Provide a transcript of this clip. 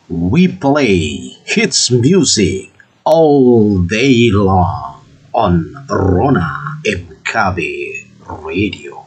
We play hits music all day long on Rona MKB Radio.